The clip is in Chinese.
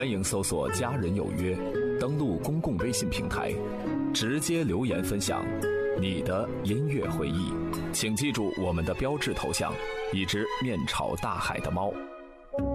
欢迎搜索家人有约，登录公共微信平台，直接留言分享你的音乐回忆。请记住我们的标志头像，一只面朝大海的猫。